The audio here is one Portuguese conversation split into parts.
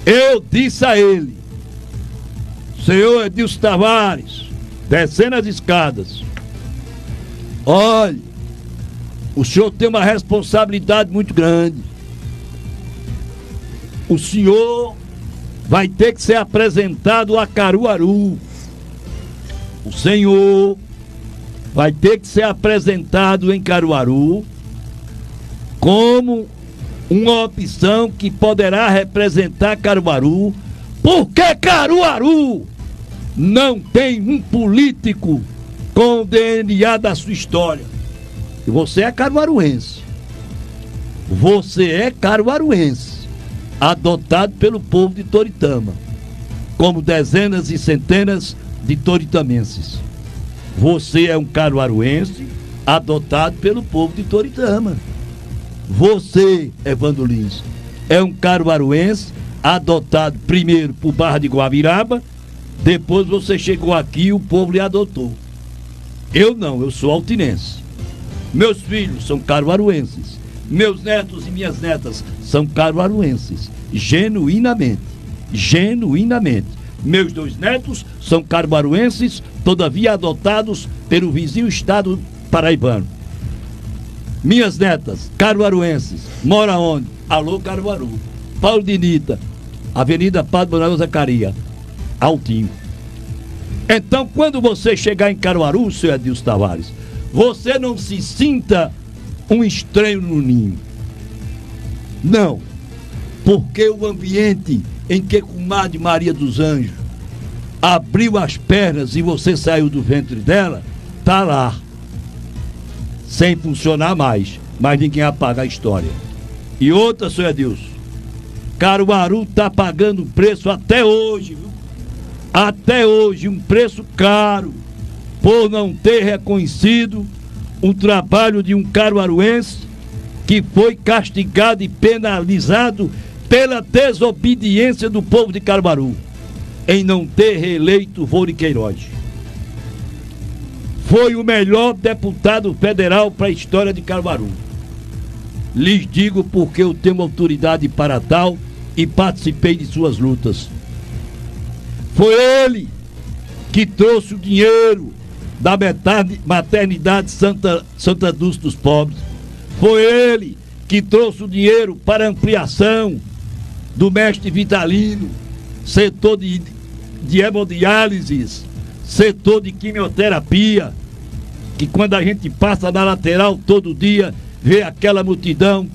Eu disse a ele: senhor Edilson Tavares, descendo as escadas, olha, o senhor tem uma responsabilidade muito grande. O senhor vai ter que ser apresentado a Caruaru. O senhor vai ter que ser apresentado em Caruaru como uma opção que poderá representar Caruaru, porque Caruaru não tem um político com o DNA da sua história. E você é caruaruense. Você é caruaruense, adotado pelo povo de Toritama, como dezenas e centenas de toritamenses. Você é um caruaruense adotado pelo povo de Toritama. Você, Evandro Lins, é um caruaruense adotado primeiro por Barra de Guaviraba, depois você chegou aqui e o povo lhe adotou. Eu não, eu sou altinense. Meus filhos são caruaruenses. Meus netos e minhas netas são caruaruenses. Genuinamente. Genuinamente. Meus 2 netos são caruaruenses, todavia adotados pelo vizinho estado paraibano. Minhas netas, caruaruenses, mora onde? Alô, Caruaru. Paulo de Nita, Avenida Padre Manuel Zacaria, Altinho. Então, quando você chegar em Caruaru, senhor Edilson Tavares, você não se sinta um estranho no ninho. Não. Porque o ambiente em que comadre Maria dos Anjos abriu as pernas e você saiu do ventre dela, tá lá. Sem funcionar mais. Mas ninguém apaga a história. E outra, senhor Edilson, Caruaru tá pagando preço até hoje, viu? Até hoje, um preço caro, por não ter reconhecido o trabalho de um caruaruense que foi castigado e penalizado pela desobediência do povo de Caruaru, em não ter reeleito Vori Queiroz. Foi o melhor deputado federal para a história de Caruaru. Lhes digo porque eu tenho autoridade para tal e participei de suas lutas. Foi ele que trouxe o dinheiro da maternidade Santa Dulce dos Pobres. Foi ele que trouxe o dinheiro para ampliação do mestre Vitalino, setor de hemodiálise, setor de quimioterapia, que quando a gente passa na lateral todo dia, vê aquela multidão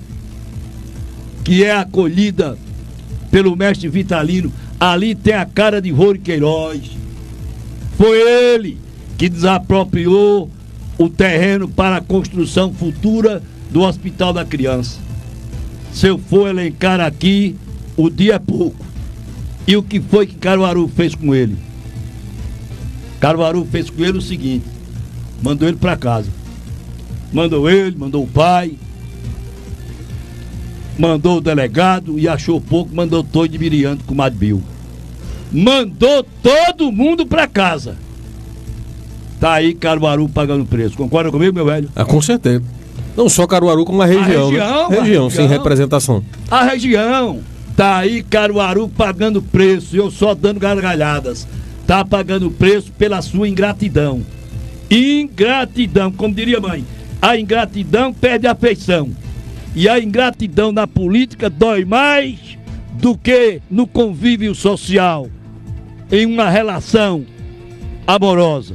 que é acolhida pelo mestre Vitalino. Ali tem a cara de Vori Queiroz. Foi ele que desapropriou o terreno para a construção futura do Hospital da Criança. Se eu for elencar aqui, o dia é pouco. E o que foi que Caruaru fez com ele? Caruaru fez com ele o seguinte: mandou ele para casa. Mandou ele, mandou o pai, mandou o delegado e achou pouco, mandou todo de Miriando com o Madbil. Mandou todo mundo para casa. Tá aí Caruaru pagando preço. Concorda comigo, meu velho? Com certeza. Não só Caruaru, como a região. Região, sem representação. A região. Tá aí Caruaru pagando preço. Eu só dando gargalhadas. Tá pagando preço pela sua ingratidão. Ingratidão, como diria a mãe. A ingratidão perde a afeição. E a ingratidão na política dói mais do que no convívio social, em uma relação amorosa.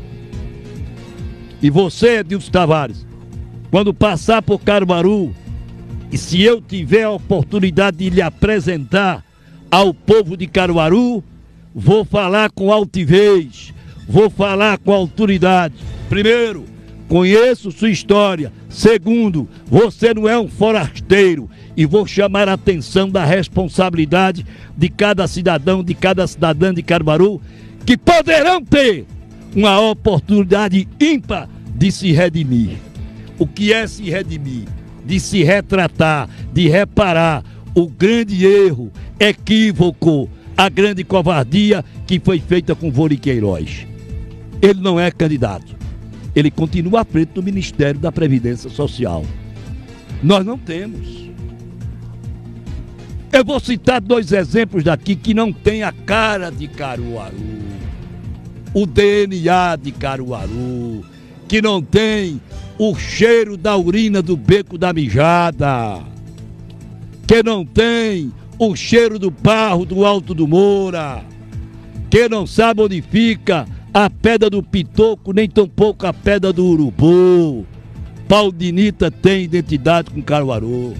E você, Edilson Tavares, quando passar por Caruaru, e se eu tiver a oportunidade de lhe apresentar ao povo de Caruaru, vou falar com altivez, vou falar com autoridade. Primeiro, conheço sua história. Segundo, você não é um forasteiro. E vou chamar a atenção da responsabilidade de cada cidadão, de cada cidadã de Caruaru, que poderão ter uma oportunidade ímpar de se redimir. O que é se redimir? De se retratar, de reparar o grande erro, equívoco, a grande covardia que foi feita com Vori Queiroz. Ele não é candidato. Ele continua à frente do Ministério da Previdência Social. Nós não temos. Eu vou citar 2 exemplos daqui que não tem a cara de Caruaru, o DNA de Caruaru, que não tem o cheiro da urina do beco da mijada, que não tem o cheiro do barro do Alto do Moura, que não sabe onde fica a pedra do Pitoco, nem tampouco a pedra do Urubu. Paudinita tem identidade com Caruaru.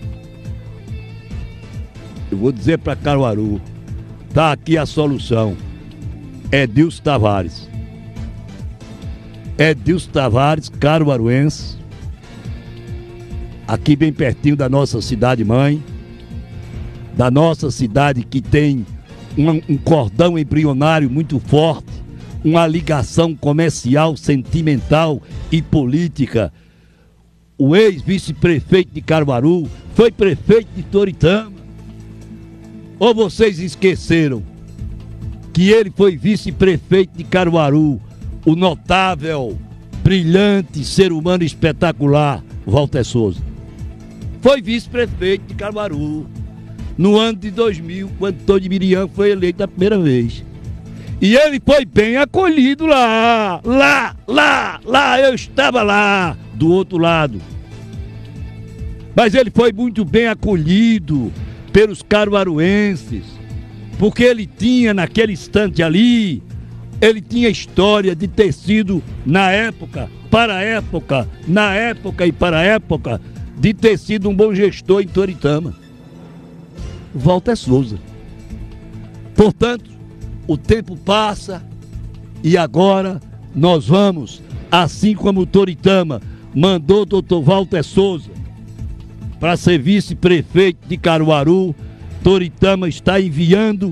Eu vou dizer para Caruaru, tá aqui a solução. Edilson Tavares. Edilson Tavares, caruaruense, aqui bem pertinho da nossa cidade mãe, da nossa cidade que tem um cordão embrionário muito forte, uma ligação comercial, sentimental e política. O ex-vice-prefeito de Caruaru foi prefeito de Toritama. Ou vocês esqueceram que ele foi vice-prefeito de Caruaru, o notável, brilhante, ser humano espetacular, Walter Souza? Foi vice-prefeito de Caruaru no ano de 2000, quando Tony Miriam foi eleito a primeira vez. E ele foi bem acolhido lá, eu estava lá, do outro lado. Mas ele foi muito bem acolhido pelos caruaruenses, porque ele tinha naquele instante ali, ele tinha história de ter sido, na época e para a época, de ter sido um bom gestor em Toritama. Walter Souza. Portanto, o tempo passa e agora nós vamos, assim como o Toritama mandou o Dr. Walter Souza para ser vice-prefeito de Caruaru, Toritama está enviando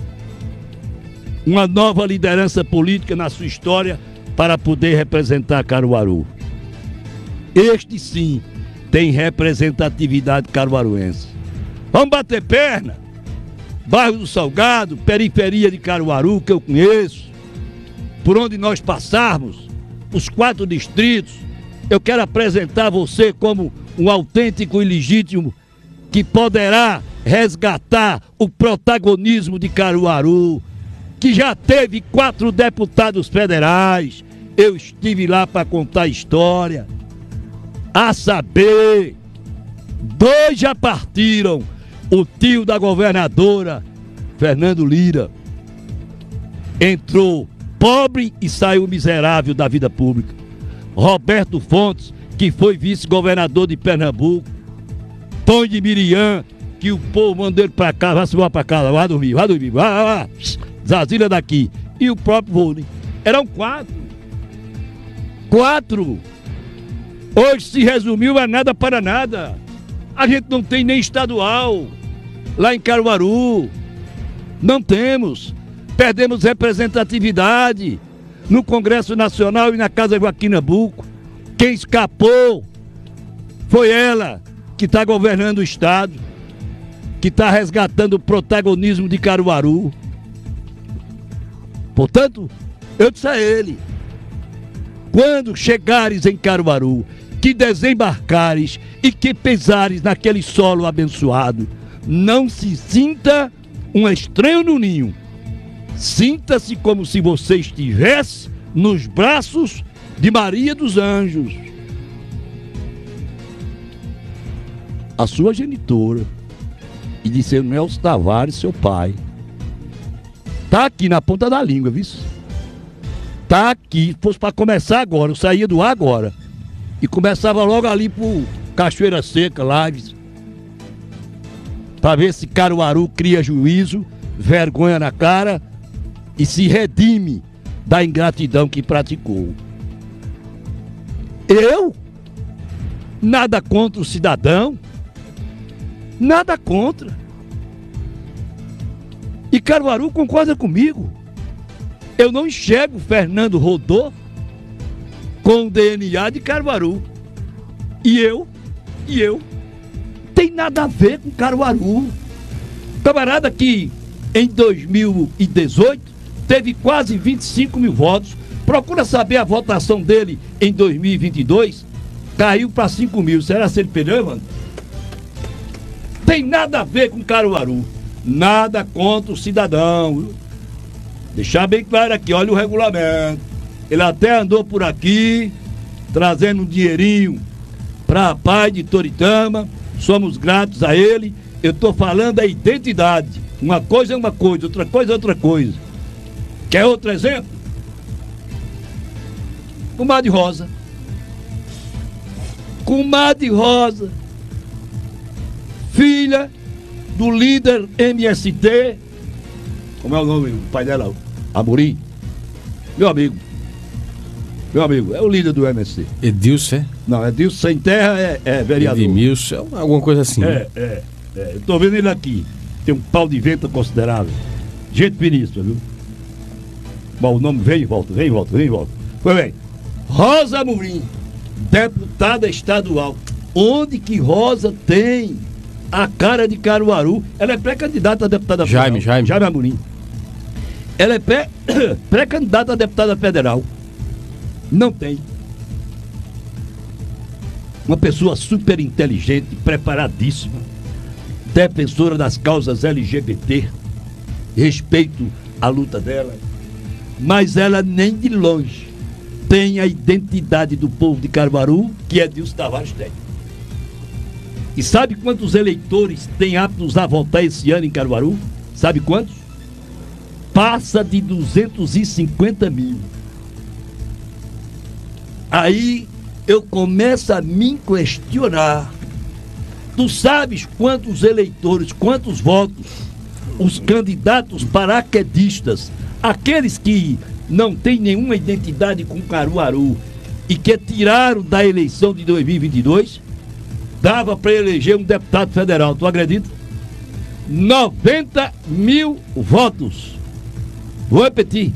uma nova liderança política na sua história para poder representar Caruaru. Este sim tem representatividade caruaruense. Vamos bater perna. Bairro do Salgado, periferia de Caruaru, que eu conheço, por onde nós passarmos, os 4 distritos, eu quero apresentar você como um autêntico e legítimo que poderá resgatar o protagonismo de Caruaru, que já teve 4 deputados federais. Eu estive lá para contar a história. A saber, 2 já partiram. O tio da governadora, Fernando Lira, entrou pobre e saiu miserável da vida pública. Roberto Fontes, que foi vice-governador de Pernambuco. Tony de Miriam, que o povo mandou ele para cá, vai se voar para casa, vai dormir, vai. Zazila daqui. E o próprio Vôlei. Eram 4. Hoje se resumiu a nada para nada. A gente não tem nem estadual lá em Caruaru. Não temos. Perdemos representatividade no Congresso Nacional e na Casa Joaquim Nabuco. Quem escapou foi ela, que está governando o Estado, que está resgatando o protagonismo de Caruaru. Portanto, eu disse a ele: quando chegares em Caruaru, que desembarcares e que pisares naquele solo abençoado, não se sinta um estranho no ninho. Sinta-se como se você estivesse nos braços de Maria dos Anjos, a sua genitora, e de ser Nelson Tavares, seu pai. Tá aqui na ponta da língua, viu? Tá aqui. Se fosse para começar agora, eu saía do ar agora e começava logo ali por Cachoeira Seca, Lages, para ver se Caruaru cria juízo, vergonha na cara e se redime da ingratidão que praticou. Eu? Nada contra o cidadão, nada contra. E Caruaru concorda comigo. Eu não enxergo Fernando Rodô com o DNA de Caruaru. E eu tem nada a ver com Caruaru. Camarada que em 2018 teve quase 25 mil votos. Procura saber a votação dele em 2022. Caiu para 5 mil. Será que ele perdeu, mano? tem nada a ver com Caruaru. Nada contra o cidadão, viu? Deixar bem claro aqui, olha o regulamento. Ele até andou por aqui, trazendo um dinheirinho para a paz de Toritama. Somos gratos a ele. Eu estou falando da identidade. Uma coisa é uma coisa, outra coisa é outra coisa. Quer outro exemplo? Comadre Rosa. Comadre Rosa, filha do líder MST, como é o nome do pai dela? Amorim. Meu amigo, é o líder do MST. Edilson, é? Não, Edilson sem terra é vereador. Edmilson, alguma coisa assim. Eu tô vendo ele aqui. Tem um pau de vento considerável. Gente finíssima, viu? Bom, o nome vem e volta. Foi bem. Rosa Amorim, deputada estadual. Onde que Rosa tem a cara de Caruaru? Ela é pré-candidata a deputada federal. Jaime Amorim. Ela é pré-candidata a deputada federal. Não tem. Uma pessoa super inteligente, preparadíssima, defensora das causas LGBT, respeito à luta dela, mas ela nem de longe tem a identidade do povo de Caruaru, que Edilson Tavares tem. E sabe quantos eleitores têm aptos a votar esse ano em Caruaru? Sabe quantos? Passa de 250 mil. Aí eu começo a me questionar. Tu sabes quantos eleitores, quantos votos os candidatos paraquedistas, aqueles que não têm nenhuma identidade com Caruaru e que tiraram da eleição de 2022, dava para eleger um deputado federal, tu acredita? 90 mil votos. Vou repetir.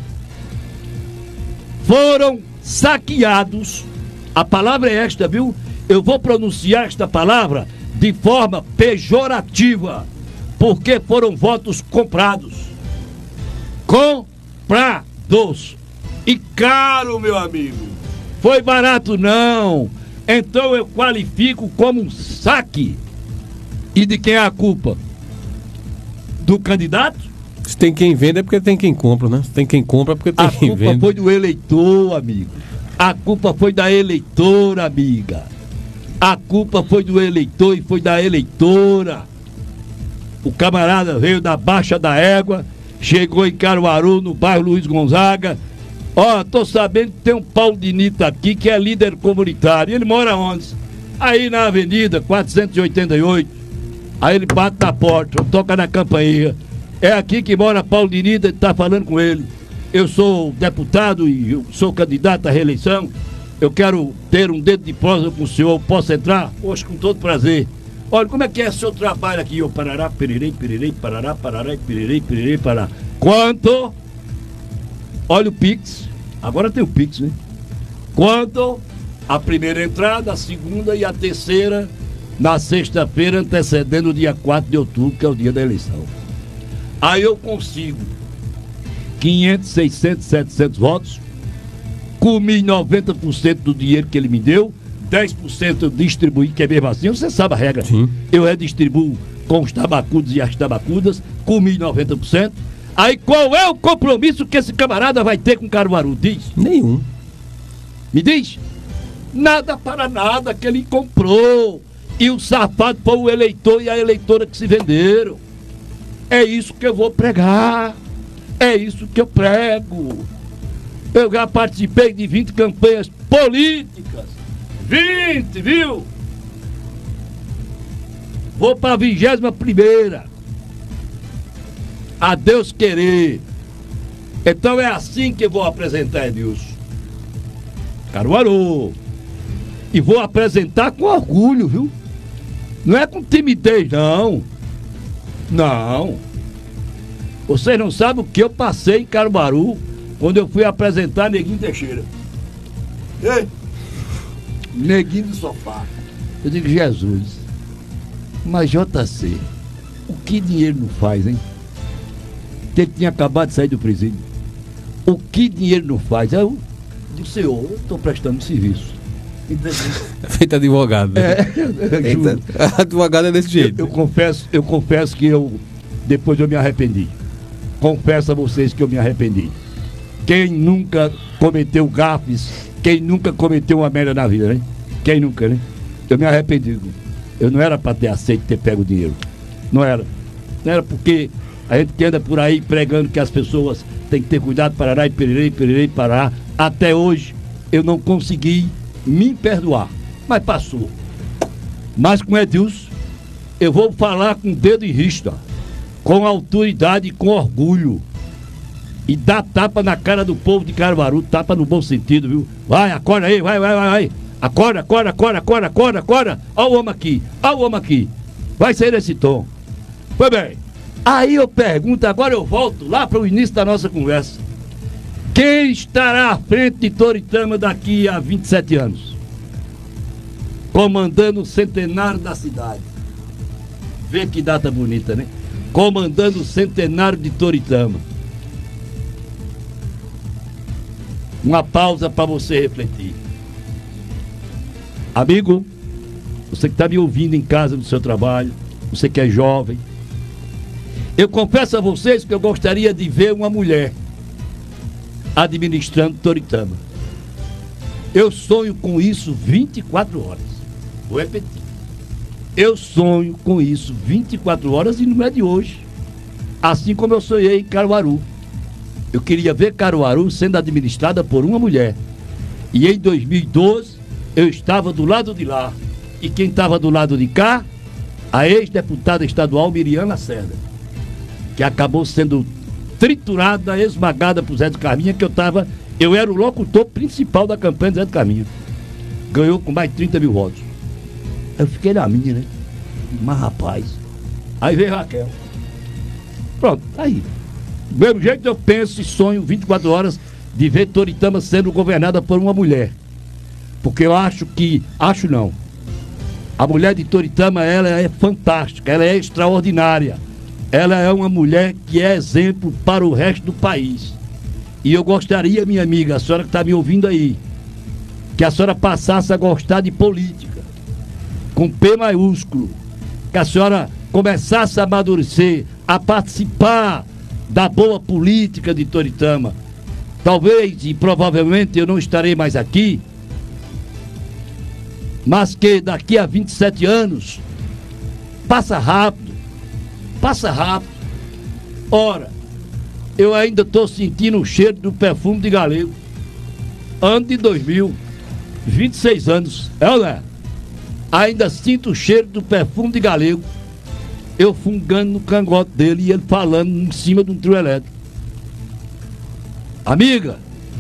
Foram saqueados. A palavra é esta, viu? Eu vou pronunciar esta palavra de forma pejorativa, porque foram votos comprados. Comprados. E caro, meu amigo. Foi barato, não. Então eu qualifico como um saque. E de quem é a culpa? Do candidato? Se tem quem vende é porque tem quem compra, né? Se tem quem compra é porque tem quem vende. A culpa foi do eleitor, amigo. A culpa foi da eleitora, amiga. A culpa foi do eleitor e foi da eleitora. O camarada veio da Baixa da Égua, chegou em Caruaru, no bairro Luiz Gonzaga. Ó, tô sabendo que tem um Paulo Dinito aqui que é líder comunitário. Ele mora onde? Aí na Avenida 488. Aí ele bate na porta, toca na campainha. É aqui que mora Paulo Dinito, ele tá falando com ele. Eu sou deputado e eu sou candidato à reeleição. Eu quero ter um dedo de prosa com o senhor. Posso entrar? Poxa, com todo prazer. Olha, como é que é o seu trabalho aqui? Eu parará, pererei, parará, pererei, parará. Quanto? Olha o Pix. Agora tem o Pix, né? Quanto? A primeira entrada, a segunda e a terceira na sexta-feira antecedendo o dia 4 de outubro, que é o dia da eleição. Aí eu consigo 500, 600, 700 votos, comi 90% do dinheiro que ele me deu, 10% eu distribuí, que é mesmo assim, você sabe a regra. Sim. Eu redistribuo com os tabacudos e as tabacudas, comi 90%. Aí qual é o compromisso que esse camarada vai ter com Caruaru? Diz. Nenhum. Me diz. Nada para nada que ele comprou. E o safado foi o eleitor e a eleitora que se venderam. É isso que eu vou pregar. É isso que eu prego. Eu já participei de 20 campanhas políticas. 20, viu? Vou para a 21ª. A Deus querer. Então é assim que eu vou apresentar Edilson. Caruaru. E vou apresentar com orgulho, viu? Não é com timidez, não. Não. Vocês não sabem o que eu passei em Caruaru quando eu fui apresentar Neguinho Teixeira. Ei! Neguinho do sofá. Eu digo, Jesus, mas JC, o que dinheiro não faz, hein? Ele tinha acabado de sair do presídio. O que dinheiro não faz? Eu digo, senhor, eu estou prestando serviço. Feito advogado. Advogado é desse jeito. Eu confesso que depois eu me arrependi. Confesso a vocês que eu me arrependi. Quem nunca cometeu gafes, quem nunca cometeu uma merda na vida, né? Quem nunca, né? Eu me arrependi. Eu não era para ter aceito ter pego o dinheiro. Não era. Não era porque a gente que anda por aí pregando que as pessoas têm que ter cuidado, parará e pererei, parar. Até hoje eu não consegui me perdoar. Mas passou. Mas com Edilson, eu vou falar com o dedo em rista, com autoridade e com orgulho. E dar tapa na cara do povo de Caruaru, tapa no bom sentido, viu? Vai, acorda aí, vai. Acorda. Olha o homem aqui. Vai sair desse tom. Foi bem. Aí eu pergunto, agora eu volto lá para o início da nossa conversa. Quem estará à frente de Toritama daqui a 27 anos? Comandando o centenário da cidade. Vê que data bonita, né? Comandando o centenário de Toritama. Uma pausa para você refletir. Amigo, você que está me ouvindo em casa no seu trabalho, você que é jovem, eu confesso a vocês que eu gostaria de ver uma mulher administrando Toritama. Eu sonho com isso 24 horas. Vou repetir. Eu sonho com isso 24 horas e não é de hoje. Assim como eu sonhei em Caruaru. Eu queria ver Caruaru sendo administrada por uma mulher. E em 2012, eu estava do lado de lá. E quem estava do lado de cá? A ex-deputada estadual Miriam Lacerda, que acabou sendo triturada, esmagada por Zé do Carminha, que eu era o locutor principal da campanha de Zé do Carminha. Ganhou com mais de 30 mil votos. Eu fiquei na minha, né? Mas rapaz, aí veio Raquel. Pronto, tá aí. Do mesmo jeito eu penso e sonho 24 horas de ver Toritama sendo governada por uma mulher. Porque eu acho não. A mulher de Toritama, ela é fantástica, ela é extraordinária. Ela é uma mulher que é exemplo para o resto do país. E eu gostaria, minha amiga, a senhora que está me ouvindo aí, que a senhora passasse a gostar de política, com P maiúsculo, que a senhora começasse a amadurecer, a participar da boa política de Toritama. Talvez e provavelmente eu não estarei mais aqui, mas que daqui a 27 anos passa rápido. Ora, eu ainda estou sentindo o cheiro do perfume de Galego. Ano de 2000, 26 anos, né? Ainda sinto o cheiro do perfume de Galego. Eu fungando no cangote dele e ele falando em cima de um trio elétrico. Amiga,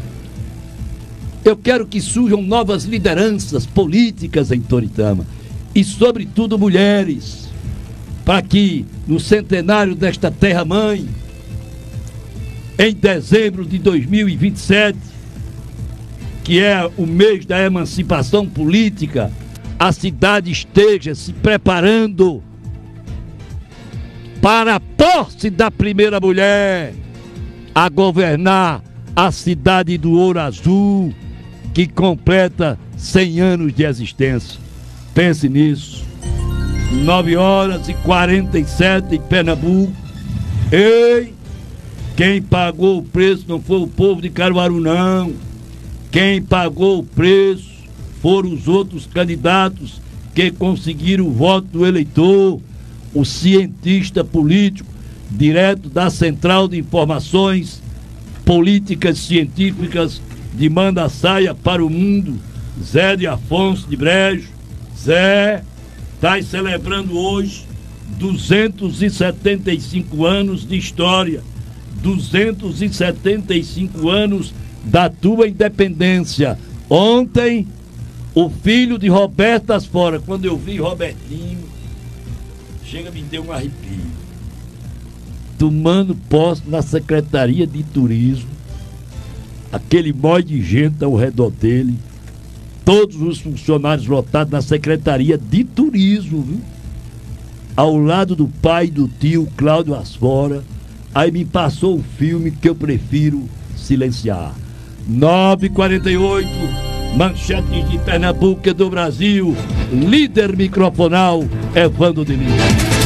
eu quero que surjam novas lideranças políticas em Toritama. E sobretudo mulheres, para que no centenário desta terra-mãe, em dezembro de 2027, que é o mês da emancipação política, a cidade esteja se preparando para a posse da primeira mulher a governar a cidade do Ouro Azul, que completa 100 anos de existência. Pense nisso. 9h47 em Pernambuco. Ei, quem pagou o preço não foi o povo de Caruaru, não. Quem pagou o preço foram os outros candidatos que conseguiram o voto do eleitor. O cientista político, direto da Central de Informações Políticas Científicas de Mandaçaia para o Mundo, Zé de Afonso de Brejo. Zé está celebrando hoje 275 anos de história, 275 anos da tua independência. Ontem, o filho de Roberto Asfora, quando eu vi Robertinho, chega, me deu um arrepio. Tomando posse na Secretaria de Turismo, aquele monte de gente ao redor dele, todos os funcionários lotados na Secretaria de Turismo, viu? Ao lado do pai do tio Cláudio Asfora. Aí me passou um filme que eu prefiro silenciar. 9h48, Manchetes de Pernambuco e do Brasil. Líder microfonal, Evandro de Lima.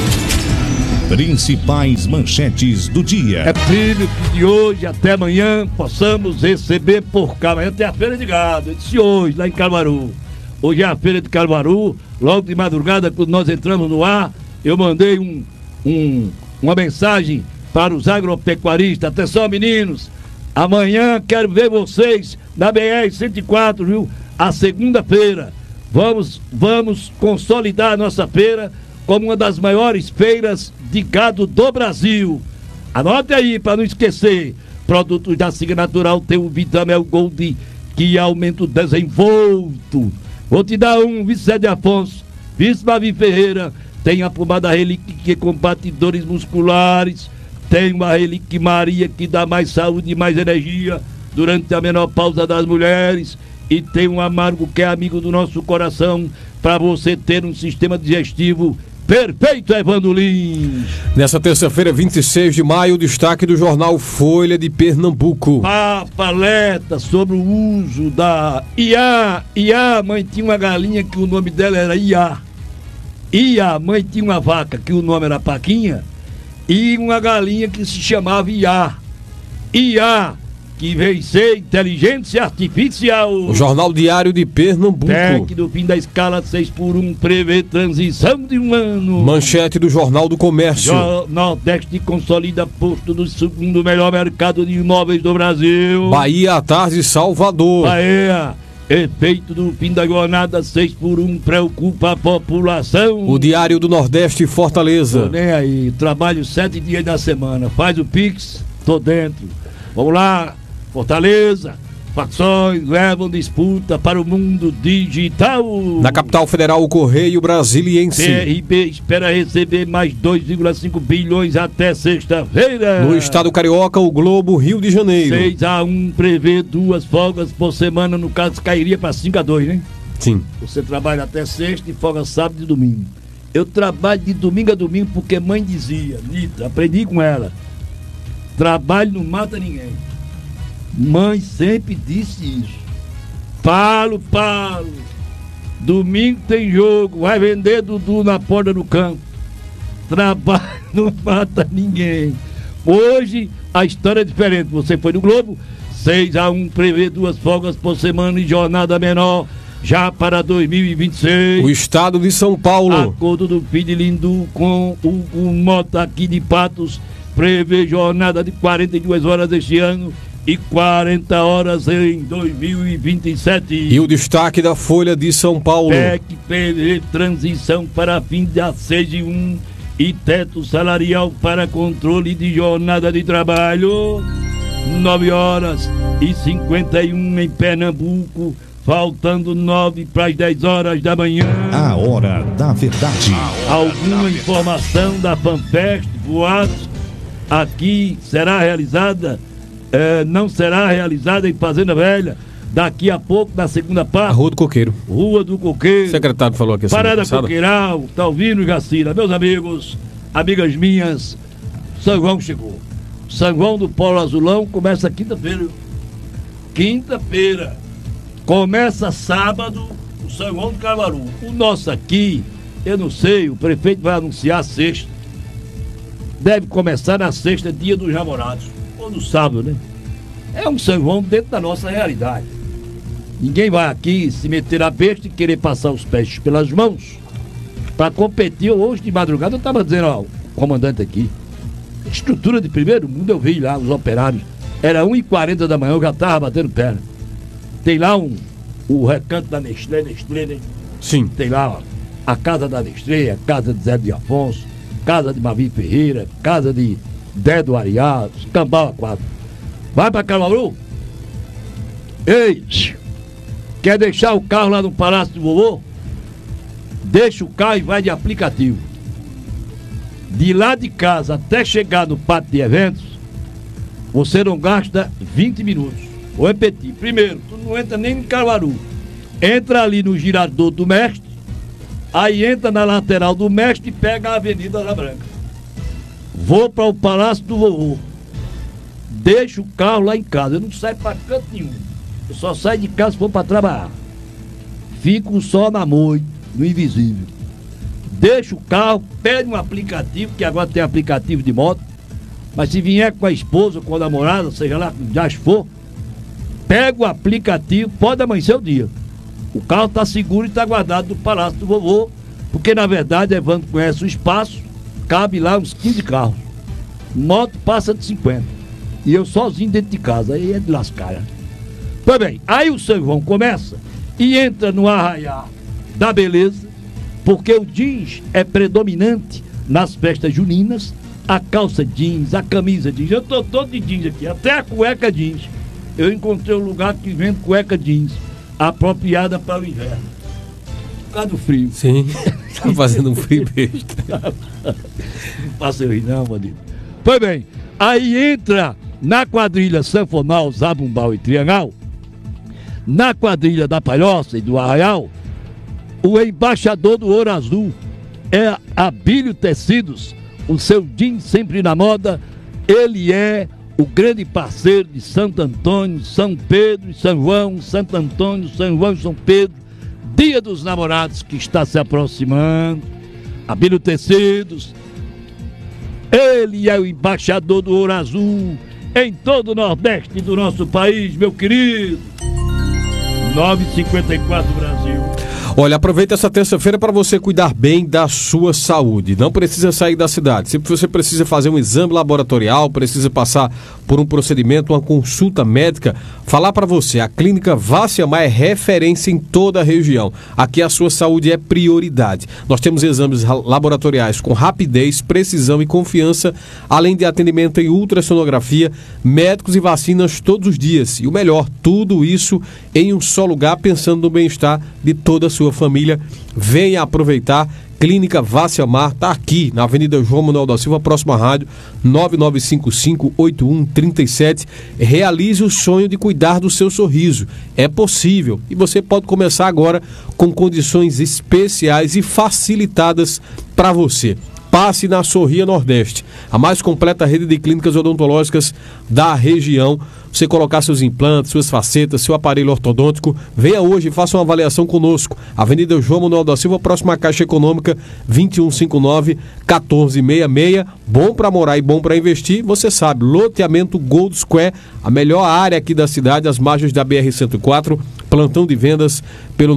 Principais manchetes do dia. É possível que de hoje até amanhã possamos receber por cá. Amanhã tem a feira de gado. Eu disse hoje, lá em Caruaru. Hoje é a feira de Caruaru. Logo de madrugada, quando nós entramos no ar, eu mandei uma mensagem para os agropecuaristas. Atenção, meninos. Amanhã quero ver vocês na BR-104, viu? A segunda-feira. Vamos consolidar a nossa feira como uma das maiores feiras de gado do Brasil. Anote aí para não esquecer. Produtos da Siga Natural tem o Vitamel Gold, que aumenta o desenvolto. Vou te dar Vicente Afonso, Vice Mavi Ferreira, tem a pomada Relic, que combate dores musculares. Tem uma Relic Maria, que dá mais saúde e mais energia durante a menopausa das mulheres. E tem um Amargo, que é amigo do nosso coração, para você ter um sistema digestivo perfeito, Evandro Lins. Nessa terça-feira, 26 de maio, o destaque do jornal Folha de Pernambuco. Paleta sobre o uso da IA. IA, mãe tinha uma galinha que o nome dela era IA. IA, mãe tinha uma vaca que o nome era Paquinha. E uma galinha que se chamava IA. IA, que veio ser inteligência artificial. O Jornal Diário de Pernambuco. PEC do fim da escala 6x1 prevê transição de um ano. Manchete do Jornal do Comércio. Nordeste consolida posto do segundo melhor mercado de imóveis do Brasil. Bahia à tarde, Salvador. Bahia. Efeito do fim da jornada 6x1 preocupa a população. O Diário do Nordeste, Fortaleza. Tô nem aí, trabalho 7 dias da semana. Faz o Pix, tô dentro. Vamos lá, Fortaleza. Facções levam disputa para o mundo digital. Na capital federal, o Correio Brasiliense. PRB espera receber mais 2,5 bilhões até sexta-feira. No estado carioca, o Globo, Rio de Janeiro. 6x1 prevê 2 folgas por semana, no caso cairia para 5-2, né? Sim. Você trabalha até sexta e folga sábado e domingo. Eu trabalho de domingo a domingo porque mãe dizia, Nita, aprendi com ela, trabalho não mata ninguém. Mãe sempre disse isso. Palo. Domingo tem jogo. Vai vender Dudu na porta do campo. Trabalho não mata ninguém. Hoje a história é diferente. Você foi no Globo. 6x1 prevê 2 folgas por semana e jornada menor já para 2026. O estado de São Paulo. Acordo do Pidilindo com o Mota aqui de Patos prevê jornada de 42 horas este ano e 40 horas em 2027. E o destaque da Folha de São Paulo. PEC prevê transição para fim da 6x1 e teto salarial para controle de jornada de trabalho. 9h51 em Pernambuco, faltando 9 para as 10 horas da manhã. A hora da verdade. Alguma informação da FanFest, boatos, aqui será realizada, não será realizada em Fazenda Velha, daqui a pouco, na segunda parte. A Rua do Coqueiro. Rua do Coqueiro. O secretário falou aqui. Parada Coqueiral, Talvino e Gacira. Meus amigos, amigas minhas, São João chegou. São João do Polo Azulão começa quinta-feira. Quinta-feira. Começa sábado o São João do Caruaru. O nosso aqui, eu não sei, o prefeito vai anunciar sexta. Deve começar na sexta, dia dos namorados. Ou no sábado, né? É um São João dentro da nossa realidade. Ninguém vai aqui se meter a besta e querer passar os pés pelas mãos para competir. Hoje de madrugada eu estava dizendo, ó, o comandante aqui, estrutura de primeiro mundo, eu vi lá os operários, era 1h40 da manhã, eu já estava batendo perna. Tem lá o recanto da Nestlé, né? Sim. Tem lá, ó, a casa da Nestlé, a casa de Zé de Afonso, casa de Mavi Ferreira, casa de Dedo Ariá, Cambau A4. Vai pra Caruaru? Ei, quer deixar o carro lá no Palácio do Vovô? Deixa o carro e vai de aplicativo. De lá de casa até chegar no pátio de eventos, você não gasta 20 minutos. Vou repetir. Primeiro, tu não entra nem em Caruaru. Entra ali no Girador do Mestre, aí entra na lateral do Mestre e pega a Avenida da Branca. Vou para o Palácio do Vovô. Deixa o carro lá em casa, eu não saio para canto nenhum. Eu só saio de casa se for para trabalhar. Fico só na moita, no invisível. Deixo o carro, pede um aplicativo, que agora tem aplicativo de moto. Mas se vier com a esposa, com a namorada, seja lá como já for, pega o aplicativo, pode amanhecer o dia. O carro está seguro e está guardado no palácio do vovô, porque na verdade Evandro conhece o espaço, cabe lá uns 15 carros. Moto passa de 50. E eu sozinho dentro de casa, aí é de lascar. Pois bem, aí o São João começa e entra no arraial da beleza, porque o jeans é predominante nas festas juninas, a calça jeans, a camisa jeans, eu tô todo de jeans aqui, até a cueca jeans. Eu encontrei um lugar que vende cueca jeans, apropriada para o inverno. Por causa do frio. Sim, tá fazendo um frio besta. Não faça eu rir não, bandido. Pois bem, aí entra na quadrilha sanfonal, zabumbau e triangal, na quadrilha da Palhoça e do Arraial, o embaixador do Ouro Azul é Abílio Tecidos, o seu jeans sempre na moda. Ele é o grande parceiro de Santo Antônio, São Pedro e São João, Santo Antônio, São João e São Pedro, Dia dos Namorados que está se aproximando. Abílio Tecidos, ele é o embaixador do Ouro Azul em todo o Nordeste do nosso país, meu querido. 9h54 Brasil. Olha, aproveita essa terça-feira para você cuidar bem da sua saúde. Não precisa sair da cidade. Se você precisa fazer um exame laboratorial, precisa passar por um procedimento, uma consulta médica, falar para você, a Clínica Vaciamar é referência em toda a região. Aqui a sua saúde é prioridade. Nós temos exames laboratoriais com rapidez, precisão e confiança, além de atendimento em ultrassonografia, médicos e vacinas todos os dias. E o melhor, tudo isso em um só lugar, pensando no bem-estar de toda a sua família. Venha aproveitar. Clínica Vaciamar está aqui na Avenida João Manuel da Silva, próxima à rádio, 9955-8137. Realize o sonho de cuidar do seu sorriso. É possível e você pode começar agora com condições especiais e facilitadas para você. Passe na Sorria Nordeste, a mais completa rede de clínicas odontológicas da região. Você colocar seus implantes, suas facetas, seu aparelho ortodôntico, venha hoje e faça uma avaliação conosco. Avenida João Manuel da Silva, próxima à Caixa Econômica, 2159-1466. Bom para morar e bom para investir, você sabe, loteamento Gold Square, a melhor área aqui da cidade, às margens da BR-104, plantão de vendas pelo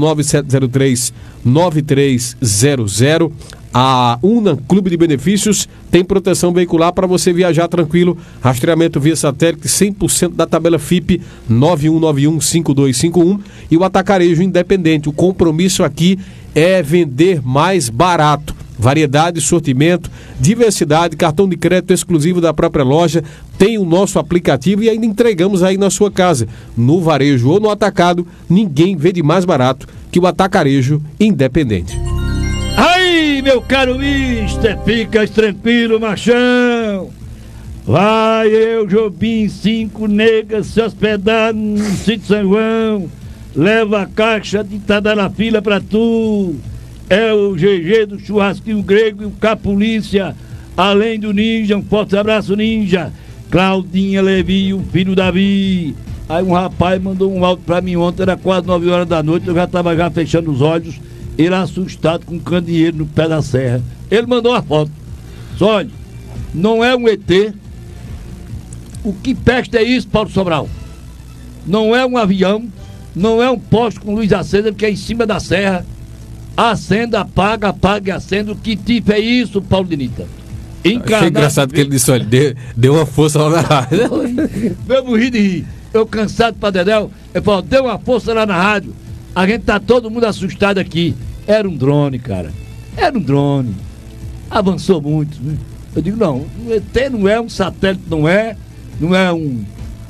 9703-9300. A Una Clube de Benefícios tem proteção veicular para você viajar tranquilo, rastreamento via satélite 100% da tabela FIP 91915251 e o Atacarejo Independente. O compromisso aqui é vender mais barato. Variedade, sortimento, diversidade, cartão de crédito exclusivo da própria loja, tem o nosso aplicativo e ainda entregamos aí na sua casa. No varejo ou no atacado, ninguém vende mais barato que o Atacarejo Independente. Aí, meu caro mister, fica tranquilo, machão. Vai eu, Jobim, 5 negas se hospedar no sítio São João. Leva a caixa de Tadarafila pra tu. É o GG do churrasquinho grego e o Capolícia, além do Ninja. Um forte abraço, Ninja. Claudinha Levi, o filho Davi. Aí um rapaz mandou um áudio pra mim ontem, era quase 9 horas da noite, eu já tava fechando os olhos. Ele assustado com um candeeiro no pé da serra. Ele mandou uma foto. Só olha, não é um ET. O que presta é isso, Paulo Sobral? Não é um avião, não é um poste com luz acesa, que é em cima da serra. Acenda, apaga, apaga e acenda. O que tipo é isso, Paulo Dinita? Achei engraçado que ele disse, olha, deu uma força lá na rádio. Eu morri de rir. Eu cansado pra Dedéu, eu falo, deu uma força lá na rádio. A gente tá todo mundo assustado aqui. Era um drone, cara. Era um drone. Avançou muito, né? Eu digo, não, o ET não é um satélite, não é um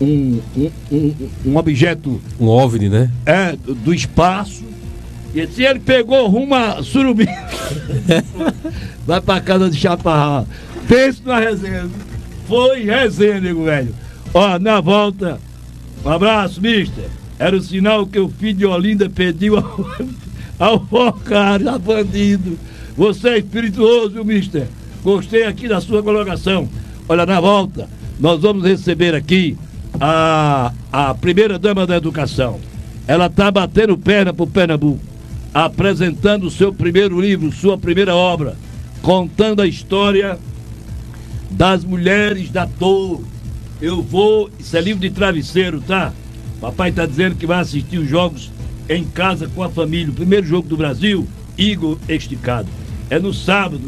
objeto... Um OVNI, né? É, do espaço. E se ele pegou rumo a Surubim, vai pra casa de Chaparral. Pense na resenha. Foi resenha, nego velho. Ó, na volta, um abraço, mister. Era o sinal que o filho de Olinda pediu ao cara, bandido. Você é espirituoso, viu, mister? Gostei aqui da sua colocação. Olha, na volta, nós vamos receber aqui a primeira-dama da educação. Ela está batendo perna pro Pernambuco, apresentando o seu primeiro livro, sua primeira obra, contando a história das mulheres da dor. Isso é livro de travesseiro, tá? Papai tá dizendo que vai assistir os jogos em casa com a família. O primeiro jogo do Brasil, Igor Esticado. É no sábado.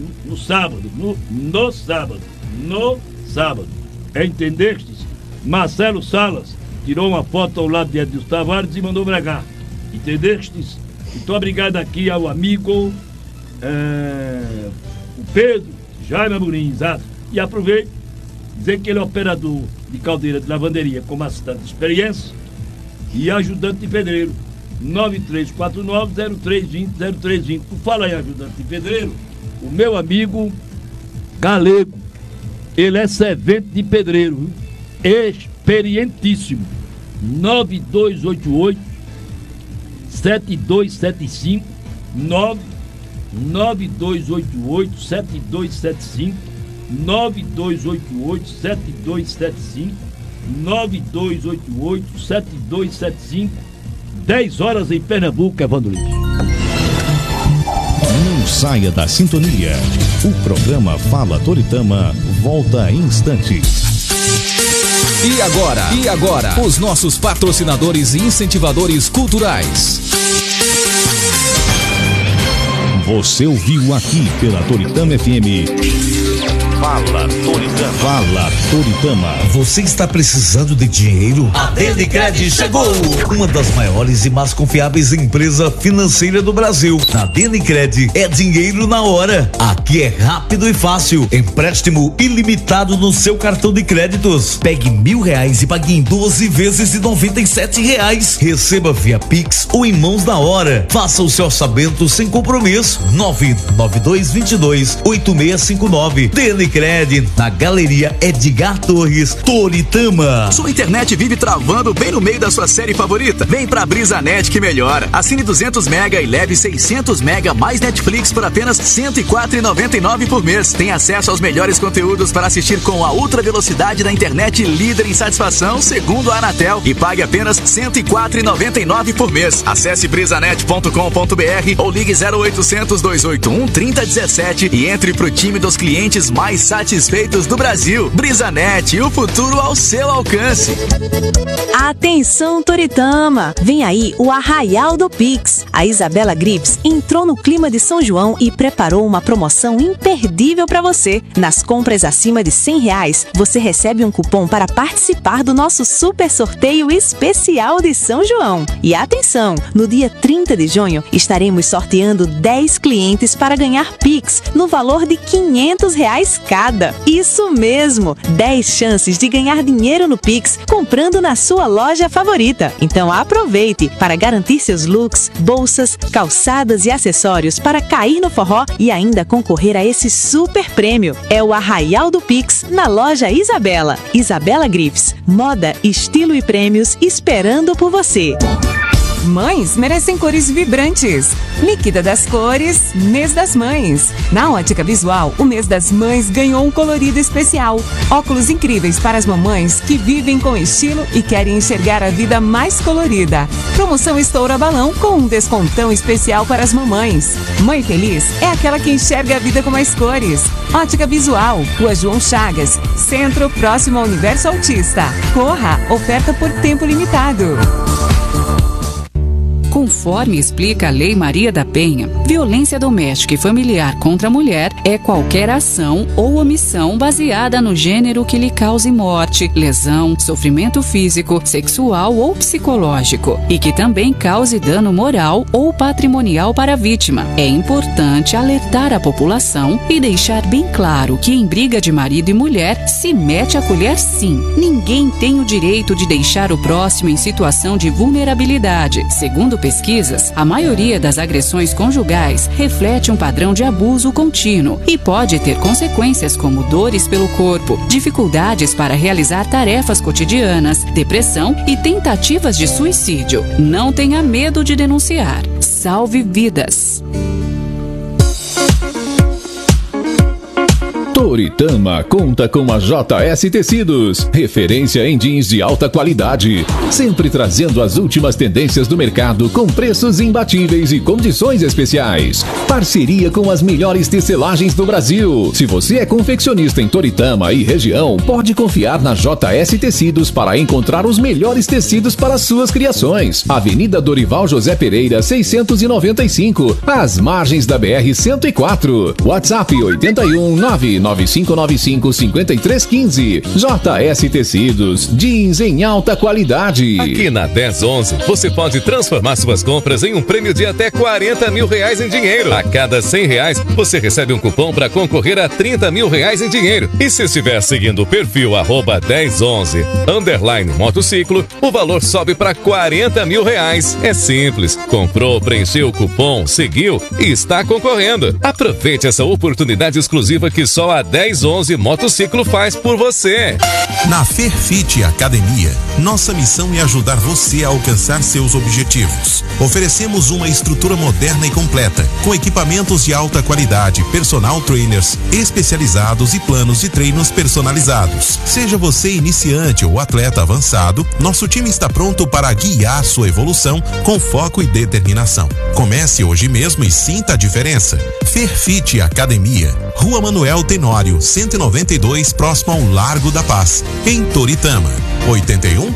Entendestes? Marcelo Salas tirou uma foto ao lado de Edilson Tavares e mandou bregar. Entendestes? Então, obrigado aqui ao amigo o Pedro Jaime Amorim, exato. E aproveito dizer que ele é operador de caldeira de lavanderia com bastante experiência e ajudante de pedreiro. 9349-0320. Por falar em ajudante de pedreiro, o meu amigo Galego, ele é servente de pedreiro, experientíssimo. 9288-7275, 9288-7275, 9288-7275, 9288-7275. 10 horas em Pernambuco, Evandro Lins. Não saia da sintonia. O programa Fala Toritama volta em instantes. E agora, os nossos patrocinadores e incentivadores culturais. Você ouviu aqui pela Toritama FM. Fala Toritama. Fala Toritama. Você está precisando de dinheiro? A Denicred chegou! Uma das maiores e mais confiáveis empresas financeiras do Brasil. Na Denicred é dinheiro na hora. Aqui é rápido e fácil. Empréstimo ilimitado no seu cartão de créditos. Pegue R$1.000 e pague em 12 vezes de R$97. Receba via Pix ou em mãos na hora. Faça o seu orçamento sem compromisso. 99222-8659. Denicred, na Galeria Edgar Torres, Toritama. Sua internet vive travando bem no meio da sua série favorita? Vem pra BrisaNet que melhora. Assine 200 mega e leve 600 mega mais Netflix por apenas R$104,99 por mês. Tem acesso aos melhores conteúdos para assistir com a ultra velocidade da internet líder em satisfação, segundo a Anatel, e pague apenas R$104,99 por mês. Acesse brisanet.com.br ou ligue 0800-281-3017 e entre pro time dos clientes mais satisfeitos do Brasil. BrisaNet, o futuro ao seu alcance. Atenção, Toritama! Vem aí o Arraial do Pix. A Isabela Grips entrou no clima de São João e preparou uma promoção imperdível para você. Nas compras acima de R$100, você recebe um cupom para participar do nosso super sorteio especial de São João. E atenção, no dia 30 de junho estaremos sorteando 10 clientes para ganhar Pix no valor de R$500 cada. Isso mesmo, 10 chances de ganhar dinheiro no Pix comprando na sua loja favorita. Então aproveite para garantir seus looks, bolsas, calçadas e acessórios para cair no forró e ainda concorrer a esse super prêmio. É o Arraial do Pix na loja Isabela. Isabela Grips, moda, estilo e prêmios esperando por você. Mães merecem cores vibrantes. Líquida das cores, Mês das Mães. Na Ótica Visual, o Mês das Mães ganhou um colorido especial. Óculos incríveis para as mamães que vivem com estilo e querem enxergar a vida mais colorida. Promoção Estoura Balão com um descontão especial para as mamães. Mãe feliz é aquela que enxerga a vida com mais cores. Ótica Visual, Rua João Chagas, Centro, próximo ao Universo Autista. Corra, oferta por tempo limitado. Conforme explica a Lei Maria da Penha, violência doméstica e familiar contra a mulher é qualquer ação ou omissão baseada no gênero que lhe cause morte, lesão, sofrimento físico, sexual ou psicológico e que também cause dano moral ou patrimonial para a vítima. É importante alertar a população e deixar bem claro que em briga de marido e mulher se mete a colher sim. Ninguém tem o direito de deixar o próximo em situação de vulnerabilidade. Segundo pesquisas, a maioria das agressões conjugais reflete um padrão de abuso contínuo e pode ter consequências como dores pelo corpo, dificuldades para realizar tarefas cotidianas, depressão e tentativas de suicídio. Não tenha medo de denunciar. Salve vidas! Toritama conta com a JS Tecidos, referência em jeans de alta qualidade, sempre trazendo as últimas tendências do mercado com preços imbatíveis e condições especiais. Parceria com as melhores tecelagens do Brasil. Se você é confeccionista em Toritama e região, pode confiar na JS Tecidos para encontrar os melhores tecidos para suas criações. Avenida Dorival José Pereira, 695, às margens da BR-104. WhatsApp 81 99595 5315. JS Tecidos, jeans em alta qualidade. Aqui na 1011, você pode transformar suas compras em um prêmio de até R$40 mil em dinheiro. A cada R$100, você recebe um cupom para concorrer a R$30 mil em dinheiro. E se estiver seguindo o perfil @1011_motociclo, o valor sobe para R$40 mil. É simples. Comprou, preencheu o cupom, seguiu e está concorrendo. Aproveite essa oportunidade exclusiva que só a 1011 Motociclo faz por você. Na Fairfit Academia, nossa missão é ajudar você a alcançar seus objetivos. Oferecemos uma estrutura moderna e completa, com equipamentos de alta qualidade, personal trainers especializados e planos de treinos personalizados. Seja você iniciante ou atleta avançado, nosso time está pronto para guiar sua evolução com foco e determinação. Comece hoje mesmo e sinta a diferença. Fairfit Academia, Rua Manuel Tenório, 192, próximo ao Largo da Paz, em Toritama. 81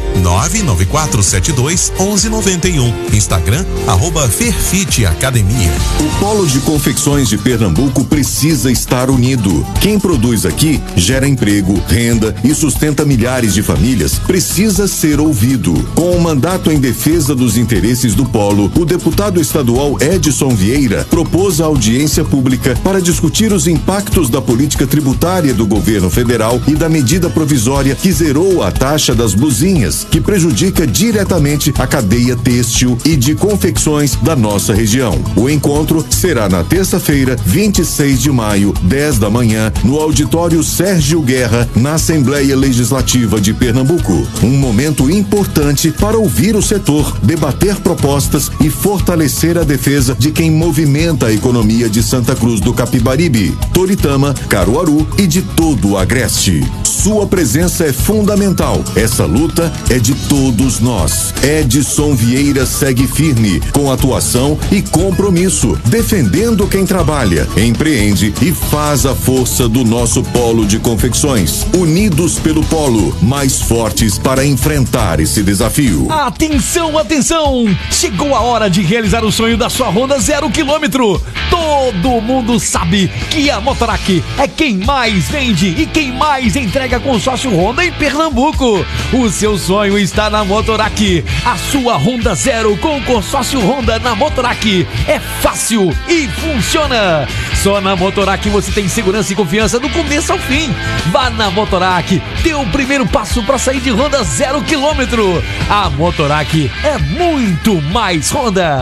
99472 1191. Instagram @Fairfit Academia. O Polo de Confecções de Pernambuco precisa estar unido. Quem produz aqui gera emprego, renda e sustenta milhares de famílias. Precisa ser ouvido. Com o mandato em defesa dos interesses do Polo, o deputado estadual Edson Vieira propôs a audiência pública para discutir os impactos da política tributária do governo federal e da medida provisória que zerou a taxa das blusinhas, que prejudica diretamente a cadeia têxtil e de confecções da nossa região. O encontro será na terça-feira, 26 de maio, 10 da manhã, no auditório Sérgio Guerra, na Assembleia Legislativa de Pernambuco. Um momento importante para ouvir o setor, debater propostas e fortalecer a defesa de quem movimenta a economia de Santa Cruz do Capibaribe, Toritama, Caruaru e de todo o Agreste. Sua presença é fundamental. Essa luta é de todos nós. Edson Vieira segue firme, com atuação e compromisso, defendendo quem trabalha, empreende e faz a força do nosso polo de confecções. Unidos pelo polo, mais fortes para enfrentar esse desafio. Atenção, atenção! Chegou a hora de realizar o sonho da sua Honda 0 km. Todo mundo sabe que a Motorac é quem mais vende e quem mais entrega consórcio Honda em Pernambuco. O seu sonho está na Motorac. A sua Honda 0 com consórcio Honda na Motorac é fácil e funciona. Só na Motorac você tem segurança e confiança do começo ao fim. Vá na Motorac, dê o primeiro passo para sair de Honda 0 km. A Motorac é muito mais Honda.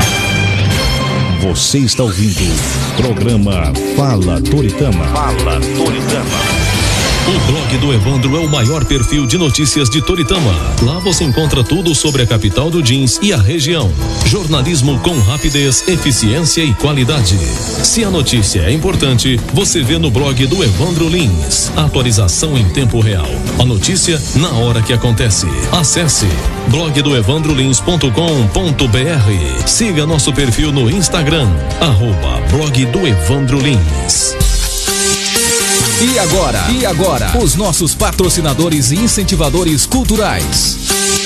Você está ouvindo o programa Fala Toritama. Fala Toritama. O blog do Evandro é o maior perfil de notícias de Toritama. Lá você encontra tudo sobre a capital do jeans e a região. Jornalismo com rapidez, eficiência e qualidade. Se a notícia é importante, você vê no blog do Evandro Lins. Atualização em tempo real. A notícia na hora que acontece. Acesse blogdoevandrolins.com.br. Siga nosso perfil no Instagram, @blog do Evandro Lins. E agora, os nossos patrocinadores e incentivadores culturais.